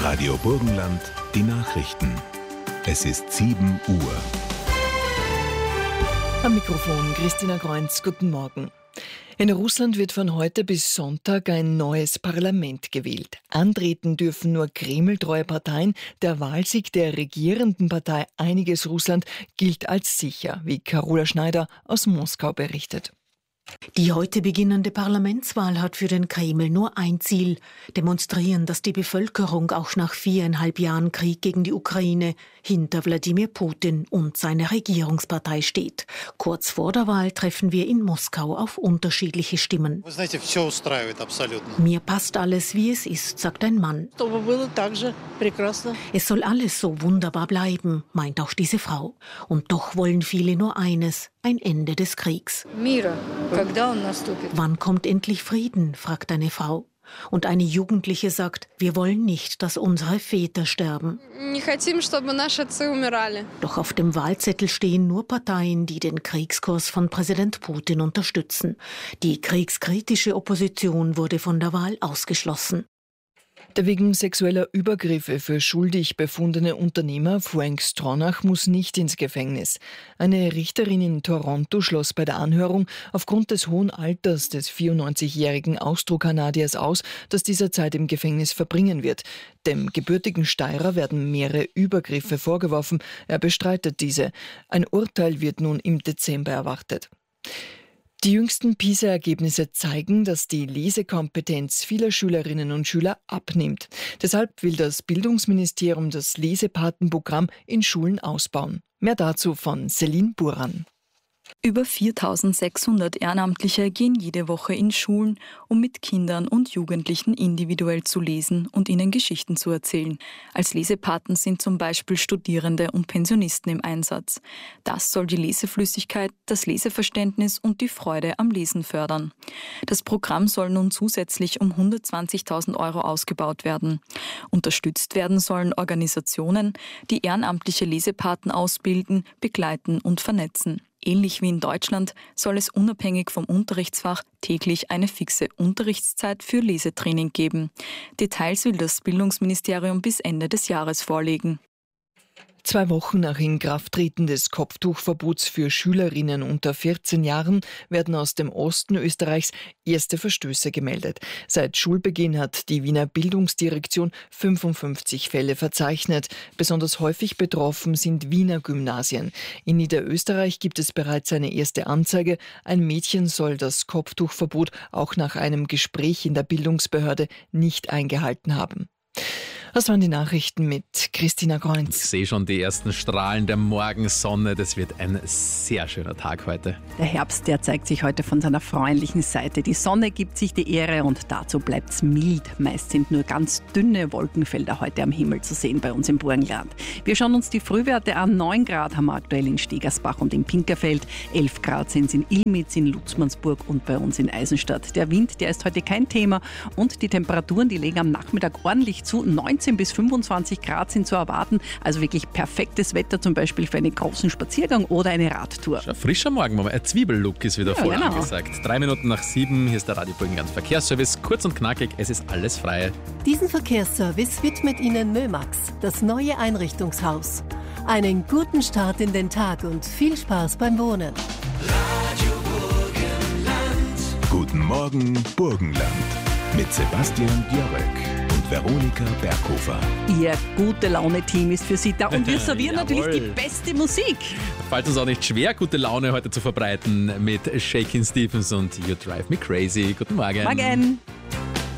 Radio Burgenland, die Nachrichten. Es ist 7 Uhr. Am Mikrofon Christina Kreunz, guten Morgen. In Russland wird von heute bis Sonntag ein neues Parlament gewählt. Antreten dürfen nur kremltreue Parteien. Der Wahlsieg der regierenden Partei Einiges Russland gilt als sicher, wie Carola Schneider aus Moskau berichtet. Die heute beginnende Parlamentswahl hat für den Kreml nur ein Ziel: demonstrieren, dass die Bevölkerung auch nach 4,5 Jahren Krieg gegen die Ukraine hinter Wladimir Putin und seiner Regierungspartei steht. Kurz vor der Wahl treffen wir in Moskau auf unterschiedliche Stimmen. Mir passt alles, wie es ist, sagt ein Mann. Es soll alles so wunderbar bleiben, meint auch diese Frau. Und doch wollen viele nur eines: ein Ende des Kriegs. Wann kommt endlich Frieden, fragt eine Frau. Und eine Jugendliche sagt, wir wollen nicht, dass unsere Väter sterben. Doch auf dem Wahlzettel stehen nur Parteien, die den Kriegskurs von Präsident Putin unterstützen. Die kriegskritische Opposition wurde von der Wahl ausgeschlossen. Der wegen sexueller Übergriffe für schuldig befundene Unternehmer Frank Stronach muss nicht ins Gefängnis. Eine Richterin in Toronto schloss bei der Anhörung aufgrund des hohen Alters des 94-jährigen Austro-Kanadiers aus, dass dieser Zeit im Gefängnis verbringen wird. Dem gebürtigen Steirer werden mehrere Übergriffe vorgeworfen. Er bestreitet diese. Ein Urteil wird nun im Dezember erwartet. Die jüngsten PISA-Ergebnisse zeigen, dass die Lesekompetenz vieler Schülerinnen und Schüler abnimmt. Deshalb will das Bildungsministerium das Lesepatenprogramm in Schulen ausbauen. Mehr dazu von Celine Buran. Über 4.600 Ehrenamtliche gehen jede Woche in Schulen, um mit Kindern und Jugendlichen individuell zu lesen und ihnen Geschichten zu erzählen. Als Lesepaten sind zum Beispiel Studierende und Pensionisten im Einsatz. Das soll die Leseflüssigkeit, das Leseverständnis und die Freude am Lesen fördern. Das Programm soll nun zusätzlich um 120.000 € ausgebaut werden. Unterstützt werden sollen Organisationen, die ehrenamtliche Lesepaten ausbilden, begleiten und vernetzen. Ähnlich wie in Deutschland soll es unabhängig vom Unterrichtsfach täglich eine fixe Unterrichtszeit für Lesetraining geben. Details will das Bildungsministerium bis Ende des Jahres vorlegen. 2 Wochen nach Inkrafttreten des Kopftuchverbots für Schülerinnen unter 14 Jahren werden aus dem Osten Österreichs erste Verstöße gemeldet. Seit Schulbeginn hat die Wiener Bildungsdirektion 55 Fälle verzeichnet. Besonders häufig betroffen sind Wiener Gymnasien. In Niederösterreich gibt es bereits eine erste Anzeige. Ein Mädchen soll das Kopftuchverbot auch nach einem Gespräch in der Bildungsbehörde nicht eingehalten haben. Das waren die Nachrichten mit Christina Kreunz. Ich sehe schon die ersten Strahlen der Morgensonne. Das wird ein sehr schöner Tag heute. Der Herbst, der zeigt sich heute von seiner freundlichen Seite. Die Sonne gibt sich die Ehre und dazu bleibt es mild. Meist sind nur ganz dünne Wolkenfelder heute am Himmel zu sehen bei uns im Burgenland. Wir schauen uns die Frühwerte an. 9 Grad haben wir aktuell in Stegersbach und in Pinkerfeld. 11 Grad sind es in Ilmitz, in Lutzmannsburg und bei uns in Eisenstadt. Der Wind, der ist heute kein Thema und die Temperaturen, die legen am Nachmittag ordentlich zu. 19 bis 25 Grad sind zu erwarten. Also wirklich perfektes Wetter zum Beispiel für einen großen Spaziergang oder eine Radtour. Ein frischer Morgen, Mama. Ein Zwiebellook ist wieder voll angesagt. 3 Minuten nach 7, hier ist der Radio Burgenland Verkehrsservice. Kurz und knackig, es ist alles frei. Diesen Verkehrsservice widmet Ihnen Mömax, das neue Einrichtungshaus. Einen guten Start in den Tag und viel Spaß beim Wohnen. Radio Burgenland. Guten Morgen, Burgenland. Mit Sebastian Björk und Veronika Berghofer. Ihr Gute-Laune-Team ist für Sie da und wir servieren natürlich die beste Musik. Fällt uns auch nicht schwer, gute Laune heute zu verbreiten mit Shakin' Stevens und You Drive Me Crazy. Guten Morgen. Morgen.